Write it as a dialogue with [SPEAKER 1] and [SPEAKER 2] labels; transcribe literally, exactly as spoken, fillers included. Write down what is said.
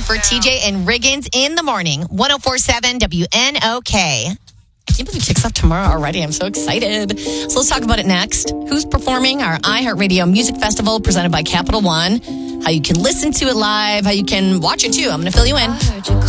[SPEAKER 1] for T J and Riggins in the morning. one oh four point seven W N O K. I can't believe it kicks off tomorrow already. I'm so excited. So let's talk about it next. Who's performing our iHeartRadio Music Festival presented by Capital One? How you can listen to it live, how you can watch it too. I'm going to fill you in.